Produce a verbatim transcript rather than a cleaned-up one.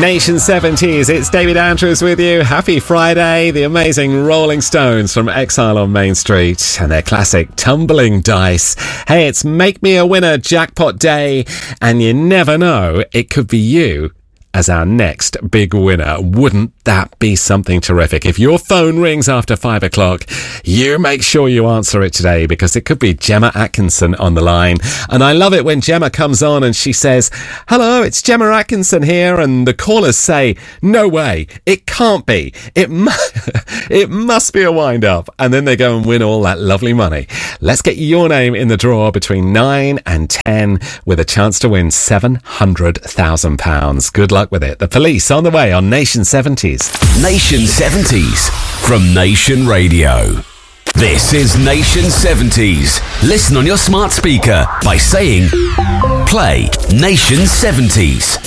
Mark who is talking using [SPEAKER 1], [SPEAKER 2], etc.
[SPEAKER 1] Nation seventies, it's David Andrews with you. Happy Friday. The amazing Rolling Stones from Exile on Main Street and their classic Tumbling Dice. Hey, it's Make Me a Winner Jackpot Day, and you never know, it could be you as our next big winner. Wouldn't that be something terrific? If your phone rings after five o'clock, you make sure you answer it today, because it could be Gemma Atkinson on the line. And I love it when Gemma comes on and she says, hello, it's Gemma Atkinson here. And the callers say, no way, it can't be. It, mu- it must be a wind up. And then they go and win all that lovely money. Let's get your name in the draw between nine and ten with a chance to win seven hundred thousand pounds. Good luck with it. The Police on the way on Nation seventies.
[SPEAKER 2] Nation seventies from Nation Radio. This is Nation seventies. Listen on your smart speaker by saying, play Nation seventies.